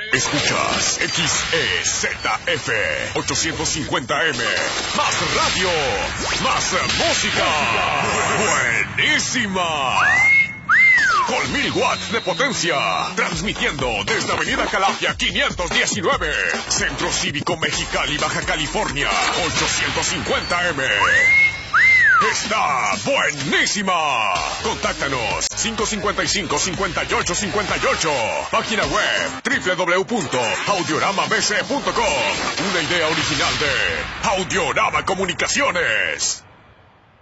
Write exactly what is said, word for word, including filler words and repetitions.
Escuchas X E Z F ochocientos cincuenta M. Más radio, más música. Buenísima. Con mil watts de potencia. Transmitiendo desde Avenida Calafia quinientos diecinueve. Centro Cívico Mexicali, Baja California. ochocientos cincuenta M. Está buenísima. Contáctanos cinco cincuenta y cinco, cincuenta y ocho cincuenta y ocho. Página web doble u doble u doble u punto audiorama b c punto com. Una idea original de Audiorama Comunicaciones.